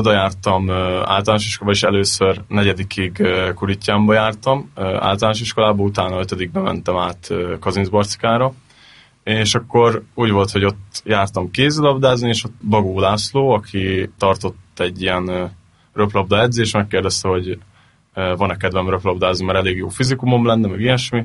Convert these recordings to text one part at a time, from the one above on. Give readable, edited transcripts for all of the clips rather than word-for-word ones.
Oda jártam általános iskolába, és először 4. Kurittyánba jártam általános iskolába, utána 5. mentem át Kazincbarcikára, és akkor úgy volt, hogy ott jártam kézilabdázni, és ott Bagó László, aki tartott egy ilyen röplabda edzés, megkérdezte, hogy van-e kedvem röplabdázni, mert elég jó fizikumom lenne, meg ilyesmi.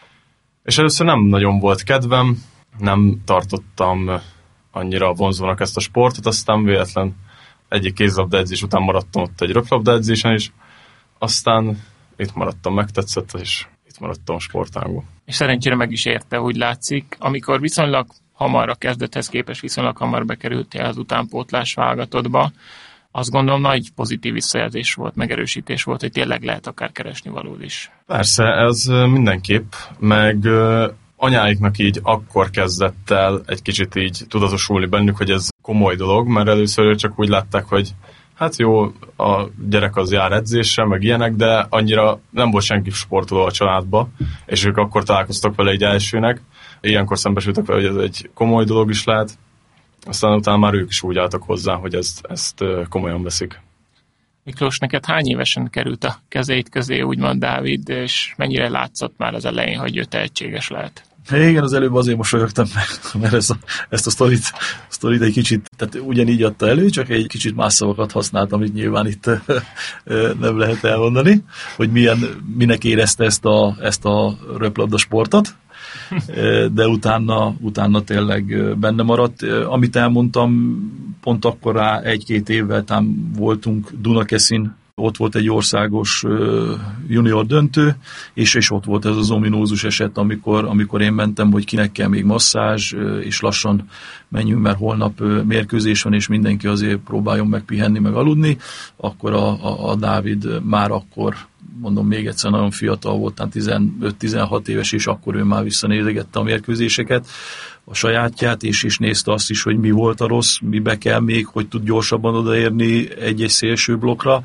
És először nem nagyon volt kedvem, nem tartottam annyira vonzónak ezt a sportot, aztán véletlen egyik kézilabda edzés után maradtam ott egy röplabda edzésen is, aztán itt maradtam, megtetszett, és itt maradtam a sportágban. És szerencsére meg is érte, úgy látszik, amikor viszonylag hamar a kezdethez képest viszonylag hamar bekerültél az utánpótlás válogatottba, azt gondolom nagy pozitív visszajelzés volt, megerősítés volt, hogy tényleg lehet akár keresni valód is. Persze, ez mindenképp, meg anyáiknak így akkor kezdett el egy kicsit így tudatosulni bennük, hogy ez komoly dolog, mert először csak úgy látták, hogy hát jó, a gyerek az jár edzésre, meg ilyenek, de annyira nem volt senki sportoló a családba, és ők akkor találkoztak vele egy elsőnek. Ilyenkor szembesültek vele, hogy ez egy komoly dolog is lehet. Aztán utána már ők is úgy álltak hozzá, hogy ezt komolyan veszik. Miklós, neked hány évesen került a kezeit közé, úgymond Dávid, és mennyire látszott már az elején, hogy ő tehetséges lehet? Igen, az előbb azért mosolyogtam meg, mert ezt a sztorit egy kicsit, tehát ugyanígy adta elő, csak egy kicsit más szavakat használtam, amit nyilván itt nem lehet elmondani, hogy minek érezte ezt a röplabda sportot, de utána tényleg benne maradt. Amit elmondtam, pont akkor rá 1-2 évvel voltunk Dunakeszin, ott volt egy országos junior döntő, és ott volt ez az ominózus eset, amikor én mentem, hogy kinek kell még masszázs, és lassan menjünk, mert holnap mérkőzés van, és mindenki azért próbáljon meg pihenni, meg aludni. Akkor a Dávid már akkor, mondom még egyszer, nagyon fiatal volt, 15-16 éves, és akkor ő már visszanézegette a mérkőzéseket, a sajátját, és nézte azt is, hogy mi volt a rossz, mibe kell még, hogy tud gyorsabban odaérni egy-egy szélső blokkra.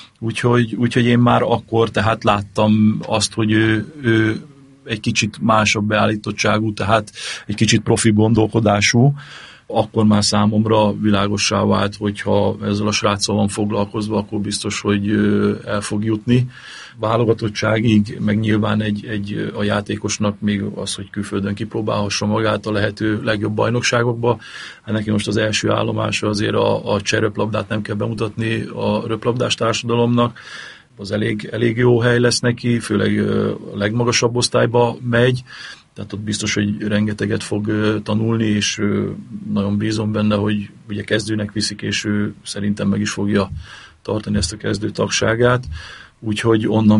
Úgyhogy én már akkor tehát láttam azt, hogy ő egy kicsit másabb beállítottságú, tehát egy kicsit profi gondolkodású. Akkor már számomra világossá vált, hogyha ezzel a sráccal van foglalkozva, akkor biztos, hogy el fog jutni válogatottságig, meg nyilván a játékosnak még az, hogy külföldön kipróbálhassa magát a lehető legjobb bajnokságokba. Hát neki most az első állomása azért a cseh röplabdát nem kell bemutatni a röplabdás társadalomnak. Az elég jó hely lesz neki, főleg a legmagasabb osztályba megy, tehát ott biztos, hogy rengeteget fog tanulni, és nagyon bízom benne, hogy ugye kezdőnek viszik, és ő szerintem meg is fogja tartani ezt a kezdő tagságát. Úgyhogy onnan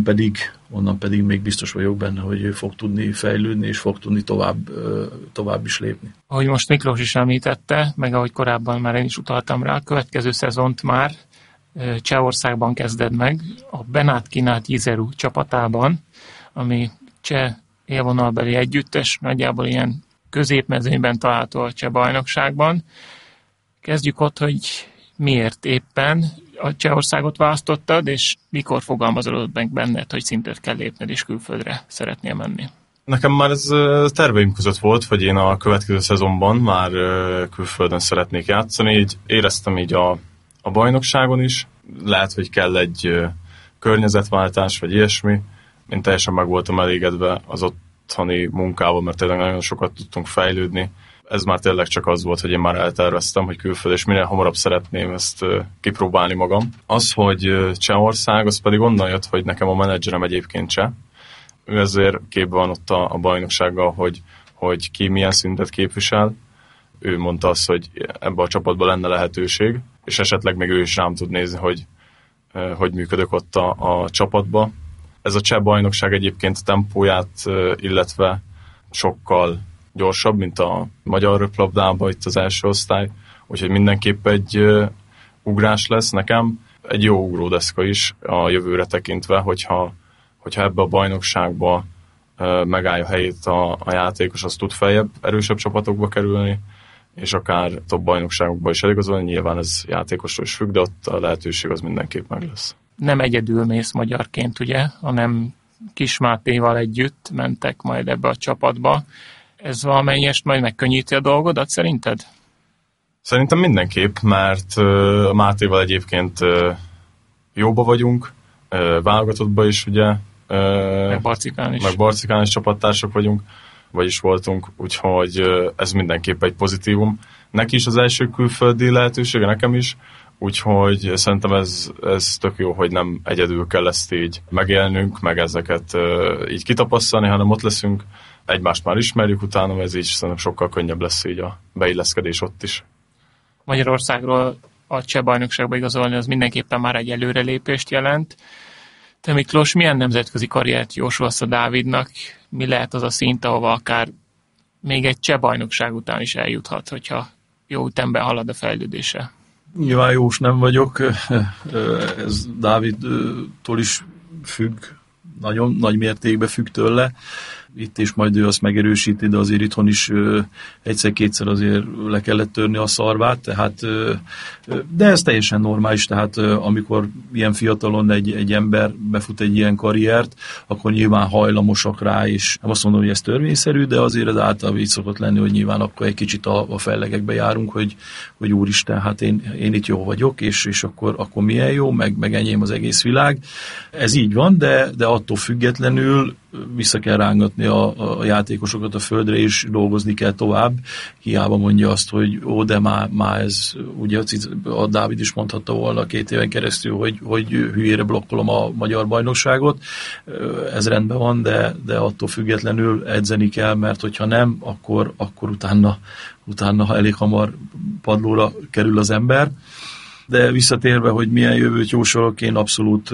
pedig még biztos vagyok benne, hogy ő fog tudni fejlődni, és fog tudni tovább is lépni. Ahogy most Miklós is említette, meg ahogy korábban már én is utaltam rá, a következő szezont már Csehországban kezded meg, a Benát Kinát Jizeru csapatában, ami cseh élvonalbeli együttes, nagyjából ilyen középmezőnyben található a cseh bajnokságban. Kezdjük ott, hogy miért éppen a Csehországot választottad, és mikor fogalmazódott meg benned, hogy szintet kell lépned, és külföldre szeretnél menni? Nekem már ez terveim között volt, hogy én a következő szezonban már külföldön szeretnék játszani, így éreztem így a bajnokságon is. Lehet, hogy kell egy környezetváltás, vagy ilyesmi. Én teljesen meg voltam elégedve az otthoni munkával, mert tényleg nagyon sokat tudtunk fejlődni. Ez már tényleg csak az volt, hogy én már elterveztem, hogy külföld, és minél hamarabb szeretném ezt kipróbálni magam. Az, hogy Csehország, az pedig onnan jött, hogy nekem a menedzserem egyébként cseh. Ő ezért képben van ott a bajnoksággal, hogy ki milyen szintet képvisel. Ő mondta azt, hogy ebbe a csapatban lenne lehetőség, és esetleg még ő is rám tud nézni, hogy működök ott a csapatba. Ez a cseh bajnokság egyébként tempóját, illetve sokkal gyorsabb, mint a magyar röplabdában itt az első osztály, úgyhogy mindenképp egy ugrás lesz nekem. Egy jó ugródeszka is a jövőre tekintve, hogyha ebbe a bajnokságba megállja helyét a játékos, az tud feljebb, erősebb csapatokba kerülni, és akár top bajnokságokba is eligazolni. Nyilván ez játékosról is függ, de ott a lehetőség az mindenképp meg lesz. Nem egyedül mész magyarként, ugye, hanem Kis Mátéval együtt mentek majd ebbe a csapatba. Ez valamelyest majd megkönnyíti a dolgodat szerinted? Szerintem mindenképp, mert Mátéval egyébként jóba vagyunk, válogatottban is ugye, meg Barcikán is csapattársak vagyunk, vagyis voltunk, úgyhogy ez mindenképp egy pozitívum. Neki is az első külföldi lehetősége, nekem is, úgyhogy szerintem ez tök jó, hogy nem egyedül kell ezt így megélnünk, meg ezeket így kitapasztalni, hanem ott leszünk, egymást már ismerjük utána, ez így szerintem sokkal könnyebb lesz így a beilleszkedés ott is. Magyarországról a cseh bajnokságba igazolni az mindenképpen már egy előrelépést jelent. Te Miklós, milyen nemzetközi karriert jósolsz a Dávidnak? Mi lehet az a szint, ahova akár még egy cseh bajnokság után is eljuthat, hogyha jó ütemben halad a fejlődése? Nyilván jós nem vagyok, ez Dávidtól is függ, nagyon nagy mértékben függ tőle. Itt is majd ő azt megerősíti, de azért itthon is egyszer-kétszer azért le kellett törni a szarvát, tehát, de ez teljesen normális, tehát amikor ilyen fiatalon egy ember befut egy ilyen karriert, akkor nyilván hajlamosak rá, és nem azt mondom, hogy ez törvényszerű, de azért az általában így szokott lenni, hogy nyilván akkor egy kicsit a fellegekbe járunk, hogy úristen, hát én itt jó vagyok, és akkor milyen jó, meg enyém az egész világ. Ez így van, de attól függetlenül vissza kell rángatni a játékosokat a földre, és dolgozni kell tovább. Hiába mondja azt, hogy de már ez, ugye a Dávid is mondhatta volna 2 éven keresztül, hogy hülyére blokkolom a magyar bajnokságot. Ez rendben van, de attól függetlenül edzeni kell, mert hogyha nem, akkor utána elég hamar padlóra kerül az ember. De visszatérve, hogy milyen jövőt jósolok, én abszolút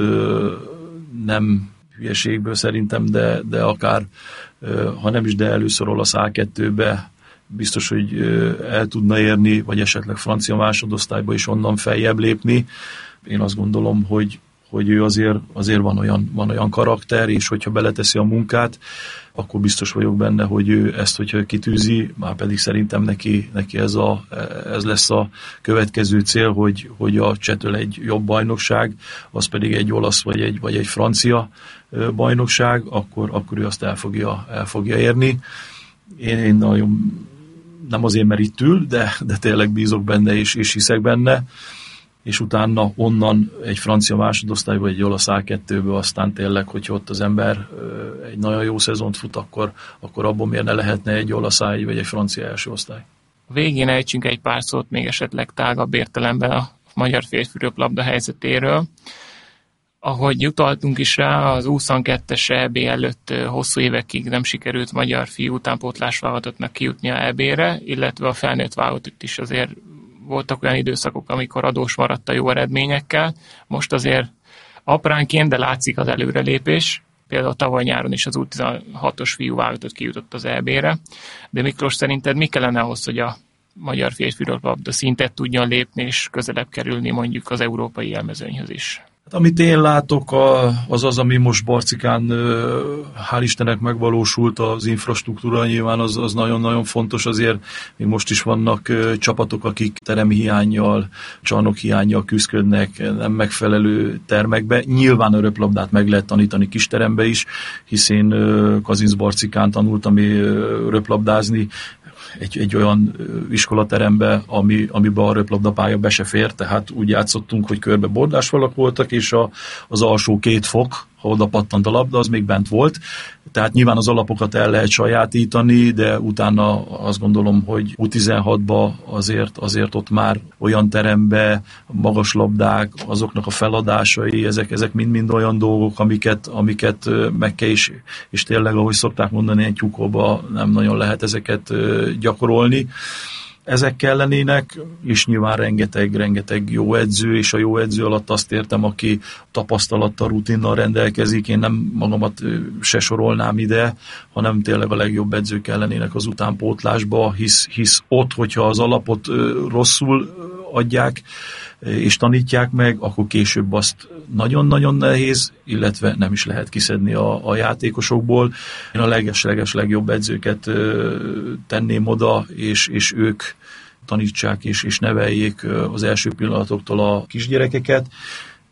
nem hülyeségből szerintem, de akár, ha nem is, de először a A2-be biztos, hogy el tudna érni, vagy esetleg francia másodosztályba is onnan feljebb lépni. Én azt gondolom, hogy ő azért van olyan karakter, és hogyha beleteszi a munkát, akkor biztos vagyok benne, hogy ő ezt, hogyha kitűzi, már pedig szerintem neki ez lesz a következő cél, hogy a csettől egy jobb bajnokság, az pedig egy olasz vagy egy francia bajnokság, akkor ő azt el fogja érni. Én nagyon nem azért, mert itt ül, de tényleg bízok benne, és hiszek benne, és utána onnan egy francia másodosztályba, egy olasz A2-ből, aztán tényleg, hogyha ott az ember egy nagyon jó szezont fut, akkor abban miért ne lehetne egy olasz A1 vagy egy francia első osztály. A végén ejtsünk egy pár szót még esetleg tágabb értelemben a magyar férfi röplabda helyzetéről. Ahogy utaltunk is rá, az U22-es EB előtt hosszú évekig nem sikerült magyar fiú utánpótlás válogatottnak kijutnia EB-re, illetve a felnőtt válogatott is azért voltak olyan időszakok, amikor adós maradt a jó eredményekkel. Most azért apránként, de látszik az előrelépés. Például tavaly nyáron is az U16-os fiú válogatott kijutott az EB-re. De Miklós, szerinted mi kellene ahhoz, hogy a magyar férfi röplabda szintet tudjon lépni és közelebb kerülni mondjuk az európai élmezőnyhöz is? Amit én látok, az, ami most Barcikán hál' Istennek megvalósult, az infrastruktúra nyilván az nagyon-nagyon fontos, azért még most is vannak csapatok, akik teremi hiánnyal, csarnok hiánnyal küzdködnek, nem megfelelő termekbe. Nyilván a röplabdát meg lehet tanítani kisterembe is, hiszen Kazincbarcikán tanultam röplabdázni, egy olyan iskolaterembe, amiben a röplabdapálya be se fér, tehát úgy játszottunk, hogy körbe bordásfalak voltak, és az alsó 2 fok, ha oda pattant a labda, az még bent volt. Tehát nyilván az alapokat el lehet sajátítani, de utána azt gondolom, hogy U16-ba azért ott már olyan terembe, magas labdák, azoknak a feladásai, ezek mind olyan dolgok, amiket meg kell és tényleg, ahogy szokták mondani, egy tyúkóba nem nagyon lehet ezeket gyakorolni. Ezek kellenének, és nyilván rengeteg jó edző, és a jó edző alatt azt értem, aki tapasztalattal, rutinnal rendelkezik. Én nem magamat se sorolnám ide, hanem tényleg a legjobb edzők kellenének az utánpótlásba, hisz ott, hogyha az alapot rosszul adják és tanítják meg, akkor később azt nagyon-nagyon nehéz, illetve nem is lehet kiszedni a játékosokból. Én a leges legjobb edzőket tenném oda, és ők tanítsák és neveljék az első pillanatoktól a kisgyerekeket.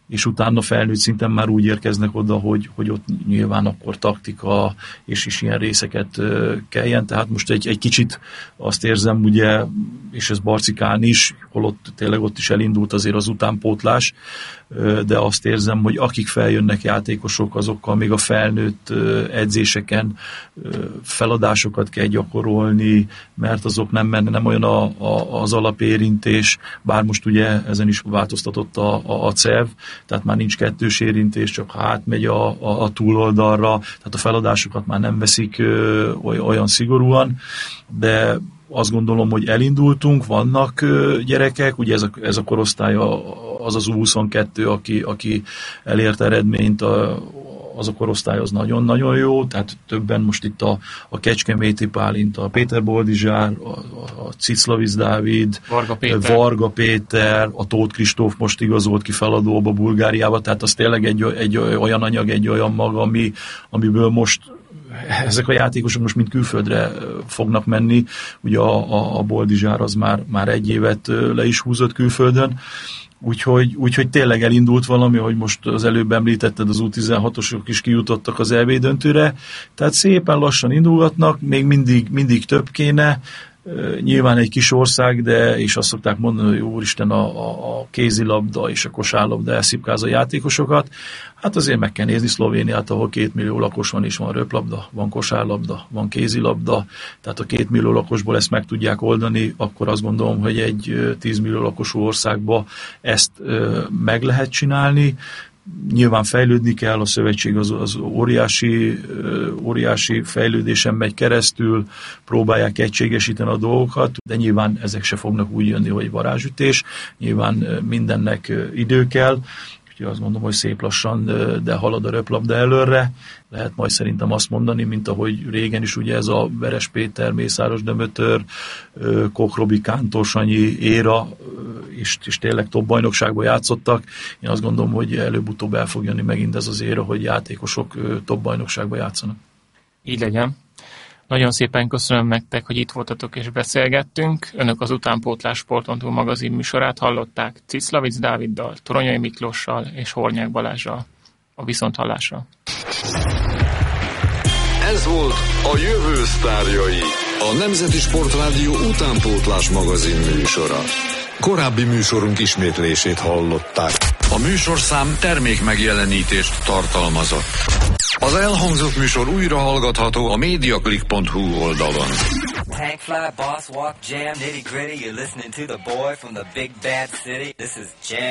és utána felnőtt szinten már úgy érkeznek oda, hogy ott nyilván akkor taktika, és is ilyen részeket kelljen. Tehát most egy kicsit azt érzem, ugye, és ez Barcikán is, holott tényleg ott is elindult azért az utánpótlás, de azt érzem, hogy akik feljönnek játékosok, azokkal még a felnőtt edzéseken feladásokat kell gyakorolni, mert azok nem olyan az alapérintés, bár most ugye ezen is változtatott a CEV, tehát már nincs kettős érintés, csak ha átmegy a túloldalra, tehát a feladásokat már nem veszik olyan szigorúan, de azt gondolom, hogy elindultunk, vannak gyerekek, ugye ez a korosztály az U22, aki elért eredményt, az a korosztály az nagyon-nagyon jó, tehát többen most itt a Kecskeméti Pálint, a Péter Boldizsár, a Ciclavics Dávid, Varga Péter, a Tóth Kristóf most igazolt ki feladóba Bulgáriába, tehát az tényleg egy olyan anyag, egy olyan mag, amiből most ezek a játékosok most mind külföldre fognak menni. Ugye a Boldizsár az már egy évet le is húzott külföldön, úgyhogy tényleg elindult valami, hogy most az előbb említetted, az U16-osok is kijutottak az EB döntőre, tehát szépen lassan indulgatnak, még mindig több kéne, nyilván egy kis ország, és azt szokták mondani, hogy úristen, a kézilabda és a kosárlabda elszipkáz a játékosokat. Hát azért meg kell nézni Szlovéniát, ahol 2 millió lakos van, és van röplabda, van kosárlabda, van kézilabda, tehát a 2 millió lakosból ezt meg tudják oldani, akkor azt gondolom, hogy egy 10 millió lakosú országba ezt meg lehet csinálni. Nyilván fejlődni kell, a szövetség az óriási fejlődésen megy keresztül, próbálják egységesíteni a dolgokat, de nyilván ezek se fognak úgy jönni, hogy varázsütés, nyilván mindennek idő kell, úgyhogy azt mondom, hogy szép lassan, de halad a röplabda előre. Lehet majd szerintem azt mondani, mint ahogy régen is ugye ez a Veres Péter, Mészáros Dömötör, Koch Robi, Kántor Sanyi éra, és tényleg top bajnokságban játszottak. Én azt gondolom, hogy előbb-utóbb el fog jönni megint ez az éra, hogy játékosok top bajnokságban játszanak. Így legyen. Nagyon szépen köszönöm nektek, hogy itt voltatok és beszélgettünk. Önök az Utánpótlás Sport.hu magazin műsorát hallották Ciclavics Dáviddal, Toronyai Miklóssal és Hornyák Balázssal. A viszonthallásra. Ez volt a Jövő sztárjai, a Nemzeti Sportrádió Utánpótlás magazin műsora. Korábbi műsorunk ismétlését hallották. A műsorszám termék megjelenítést tartalmazott. Az elhangzott műsor újra hallgatható a mediaclick.hu oldalon. Tank fly, boss walk, jam, nitty gritty. You're listening to the boy from the big bad city. This is Jam.